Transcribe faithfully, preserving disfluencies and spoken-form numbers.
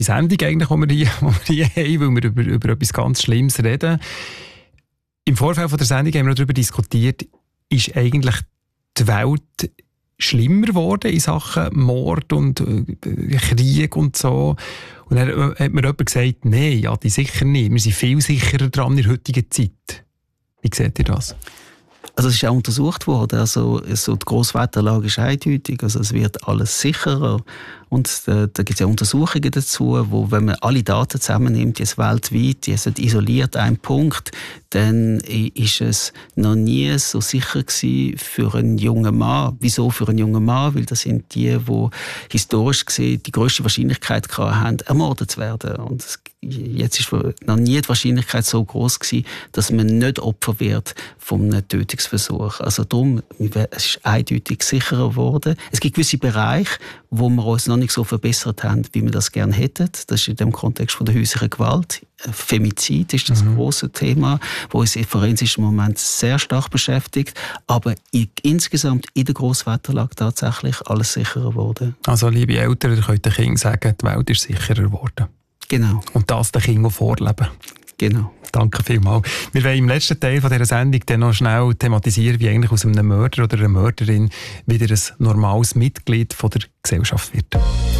Sendung, eigentlich, die wir hier, die wir hier haben, weil wir über, über etwas ganz Schlimmes reden. Im Vorfeld von der Sendung haben wir noch darüber diskutiert, ist eigentlich die Welt schlimmer geworden in Sachen Mord und äh, Krieg und so. Und dann hat mir jemand gesagt, nein, ja, die sicher nicht. Wir sind viel sicherer dran in der heutigen Zeit. Wie seht ihr das? Also es ist auch untersucht worden. Also, also die Grosswetterlage ist eindeutig. Also es wird alles sicherer. Und da, da gibt es ja Untersuchungen dazu, wo, wenn man alle Daten zusammennimmt, jetzt weltweit, jetzt isoliert einen Punkt, dann ist es noch nie so sicher gewesen für einen jungen Mann. Wieso für einen jungen Mann? Weil das sind die, die historisch gesehen die grösste Wahrscheinlichkeit haben, ermordet zu werden. Und es, jetzt ist noch nie die Wahrscheinlichkeit so groß gewesen, dass man nicht Opfer wird von einem Tötungsversuch. Also darum, es ist eindeutig sicherer geworden. Es gibt gewisse Bereiche, wo wir uns noch nicht so verbessert haben, wie wir das gerne hätten. Das ist in dem Kontext von der häuslichen Gewalt. Femizid ist das mhm. grosse Thema, das uns im forensischen Moment sehr stark beschäftigt. Aber in, insgesamt in der Grosswetterlage tatsächlich alles sicherer geworden. Also, liebe Eltern, ihr könnt den Kindern sagen, die Welt ist sicherer geworden. Genau. Und das den Kindern vorleben. Genau. Danke vielmals. Wir wollen im letzten Teil dieser Sendung dann noch schnell thematisieren, wie eigentlich aus einem Mörder oder einer Mörderin wieder ein normales Mitglied von der Gesellschaft wird.